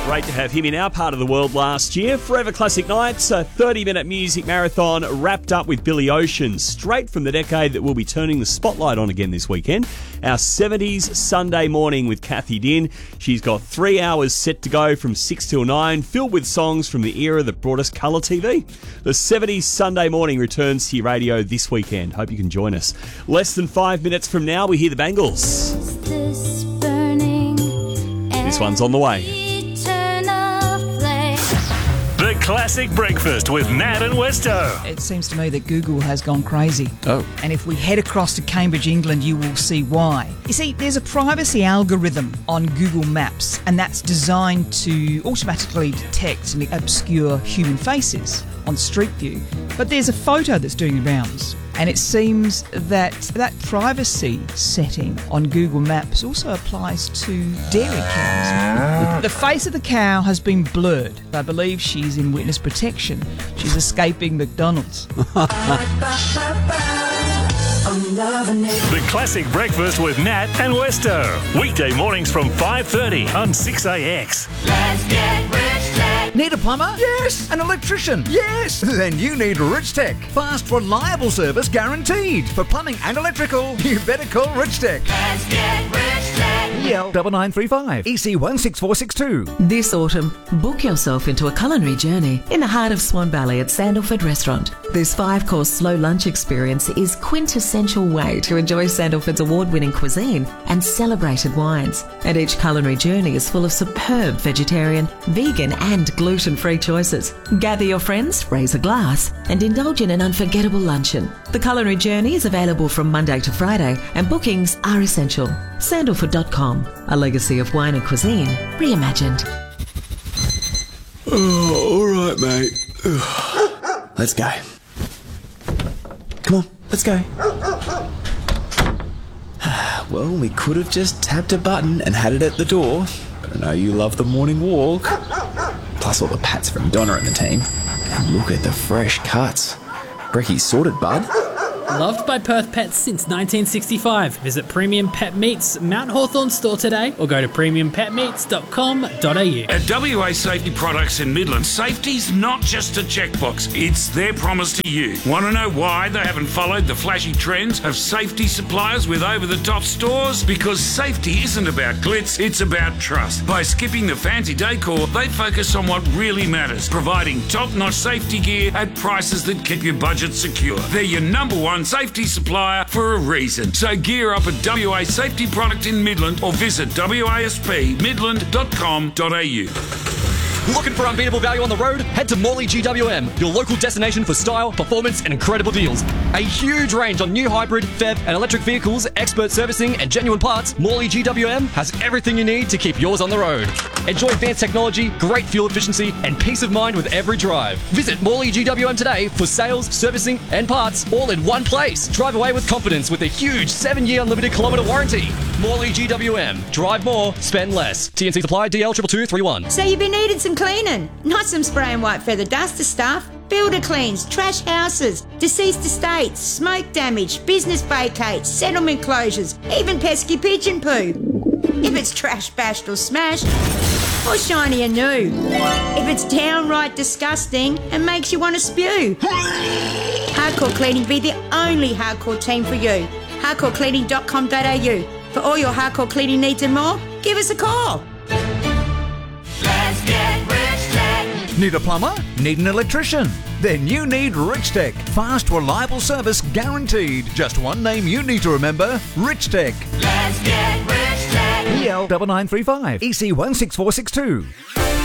Great to have him in our part of the world last year. Forever Classic Nights, a 30-minute music marathon wrapped up with Billy Ocean, straight from the decade that we'll be turning the spotlight on again this weekend. Our 70s Sunday morning with Kathy Din. She's got 3 hours set to go from 6 till 9, filled with songs from the era that brought us colour TV. The 70s Sunday morning returns to your radio this weekend. Hope you can join us. Less than 5 minutes from now, we hear the Bangles. This one's on the way. The Classic Breakfast with Nat and Westo. It seems to me that Google has gone crazy. Oh. And if we head across to Cambridge, England, you will see why. You see, there's a privacy algorithm on Google Maps, and that's designed to automatically detect and obscure human faces on Street View. But there's a photo that's doing the rounds, and it seems that that privacy setting on Google Maps also applies to dairy cows. The face of the cow has been blurred. I believe she's in witness protection. She's escaping McDonald's. The Classic Breakfast with Nat and Westo. Weekday mornings from 5:30 on 6AX. Let's get rich, Tech. Need a plumber? Yes. An electrician? Yes. Then you need Rich Tech. Fast, reliable service guaranteed. For plumbing and electrical, you better call Rich Tech. Let's get rich, Tech. EL 9935 EC 16462. This autumn, book yourself into a culinary journey in the heart of Swan Valley at Sandalford Restaurant. This 5-course slow lunch experience is quintessential way to enjoy Sandalford's award-winning cuisine and celebrated wines. And each culinary journey is full of superb vegetarian, vegan and gluten-free choices. Gather your friends, raise a glass and indulge in an unforgettable luncheon. The culinary journey is available from Monday to Friday and bookings are essential. Sandalford.com, a legacy of wine and cuisine reimagined. Oh, all right, mate. Let's go. Come on, let's go. Well, we could have just tapped a button and had it at the door, but I know you love the morning walk. Plus all the pats from Donna and the team. And look at the fresh cuts. Brecky's sorted, bud. Loved by Perth Pets since 1965. Visit Premium Pet Meats Mount Hawthorn store today or go to premiumpetmeats.com.au. At WA Safety Products in Midland, safety's not just a checkbox, it's their promise to you. Want to know why they haven't followed the flashy trends of safety suppliers with over-the-top stores? Because safety isn't about glitz, it's about trust. By skipping the fancy decor, they focus on what really matters, providing top-notch safety gear at prices that keep your budget secure. They're your number one safety supplier for a reason. So gear up at WA Safety Product in Midland or visit waspmidland.com.au. Looking for unbeatable value on the road? Head to Morley GWM, your local destination for style, performance and incredible deals. A huge range on new hybrid, PHEV and electric vehicles, expert servicing and genuine parts. Morley GWM has everything you need to keep yours on the road. Enjoy advanced technology, great fuel efficiency and peace of mind with every drive. Visit Morley GWM today for sales, servicing and parts all in one place. Drive away with confidence with a huge 7-year unlimited kilometre warranty. Morley GWM. Drive more, spend less. TNC supply DL 22231. So you've been needing some cleaning, not some spray and white feather duster stuff. Builder cleans, trash houses, deceased estates, smoke damage, business vacates, settlement closures, even pesky pigeon poo. If it's trash bashed or smashed, or shiny and new. If it's downright disgusting and makes you want to spew. Hardcore Cleaning be the only hardcore team for you. hardcorecleaning.com.au. For all your hardcore cleaning needs and more, give us a call. Let's get rich, Tech. Need a plumber? Need an electrician? Then you need Rich Tech. Fast, reliable service guaranteed. Just one name you need to remember, Rich Tech. Let's get rich, Tech. EL 9935 EC 16462.